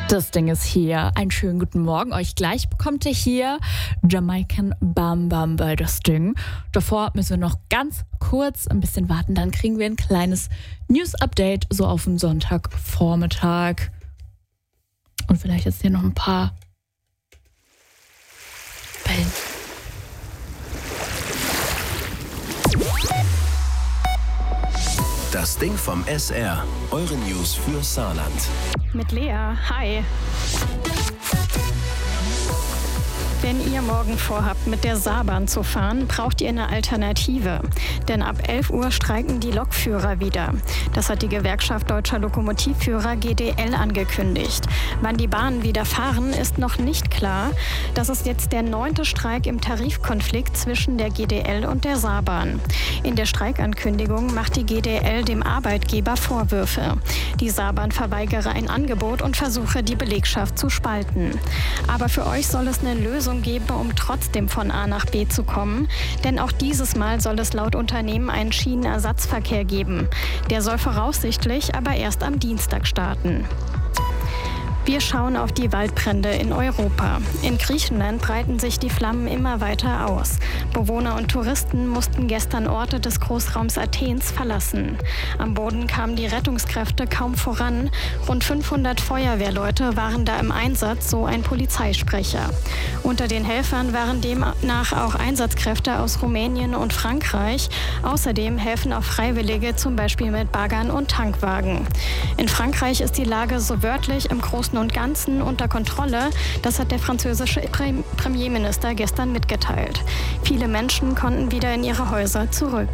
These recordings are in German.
Das Ding ist hier. Einen schönen guten Morgen euch. Gleich bekommt ihr hier Jamaican Bam Bam bei das Ding. Davor müssen wir noch ganz kurz ein bisschen warten. Dann kriegen wir ein kleines News-Update so auf den Sonntagvormittag. Und vielleicht jetzt hier noch ein paar Wellen. Das Ding vom SR. Eure News für Saarland. Mit Lea, hi. Wenn ihr morgen vorhabt, mit der Saarbahn zu fahren, braucht ihr eine Alternative. Denn ab 11 Uhr streiken die Lokführer wieder. Das hat die Gewerkschaft Deutscher Lokomotivführer GDL angekündigt. Wann die Bahnen wieder fahren, ist noch nicht klar. Das ist jetzt der 9. Streik im Tarifkonflikt zwischen der GDL und der Saarbahn. In der Streikankündigung macht die GDL dem Arbeitgeber Vorwürfe. Die Saarbahn verweigere ein Angebot und versuche, die Belegschaft zu spalten. Aber für euch soll es eine Lösung geben, um trotzdem von A nach B zu kommen. Denn auch dieses Mal soll es laut Unternehmen einen Schienenersatzverkehr geben. Der soll voraussichtlich aber erst am Dienstag starten. Wir schauen auf die Waldbrände in Europa. In Griechenland breiten sich die Flammen immer weiter aus. Bewohner und Touristen mussten gestern Orte des Großraums Athens verlassen. Am Boden kamen die Rettungskräfte kaum voran. Rund 500 Feuerwehrleute waren da im Einsatz, so ein Polizeisprecher. Unter den Helfern waren demnach auch Einsatzkräfte aus Rumänien und Frankreich. Außerdem helfen auch Freiwillige, zum Beispiel mit Baggern und Tankwagen. In Frankreich ist die Lage so wörtlich im Großen und Ganzen unter Kontrolle. Das hat der französische Premierminister gestern mitgeteilt. Viele Menschen konnten wieder in ihre Häuser zurück.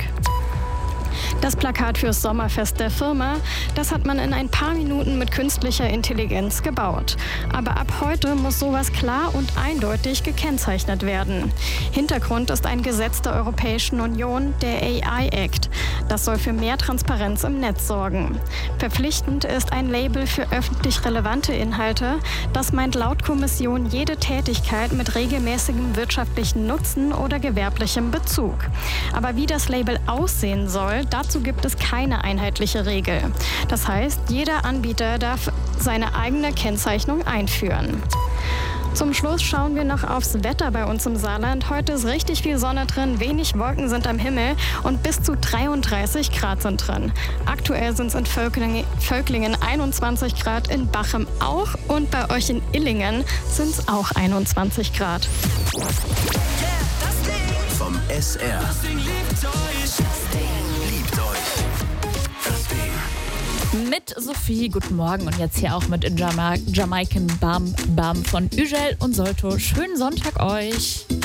Das Plakat fürs Sommerfest der Firma, das hat man in ein paar Minuten mit künstlicher Intelligenz gebaut. Aber ab heute muss sowas klar und eindeutig gekennzeichnet werden. Hintergrund ist ein Gesetz der Europäischen Union, der AI Act. Das soll für mehr Transparenz im Netz sorgen. Verpflichtend ist ein Label für öffentlich relevante Inhalte. Das meint laut Kommission jede Tätigkeit mit regelmäßigem wirtschaftlichen Nutzen oder gewerblichem Bezug. Aber wie das Label aussehen soll, dazu gibt es keine einheitliche Regel. Das heißt, jeder Anbieter darf seine eigene Kennzeichnung einführen. Zum Schluss schauen wir noch aufs Wetter bei uns im Saarland. Heute ist richtig viel Sonne drin, wenig Wolken sind am Himmel und bis zu 33 Grad sind drin. Aktuell sind es in Völklingen 21 Grad, in Bachem auch und bei euch in Illingen sind es auch 21 Grad. Vom SR. Mit Sophie, guten Morgen und jetzt hier auch mit Jamaican Bam Bam von Ügel und Solto. Schönen Sonntag euch.